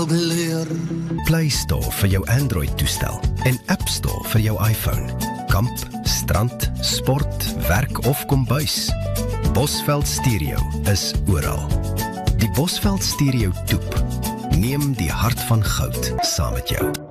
dalk leer. Play Store vir jou Android-toestel en App Store vir jou iPhone. Kamp, strand, sport, werk of kombuis. Bosveld Stereo is oral. Die Bosveld Stereo toep neem die hart van goud saam met jou.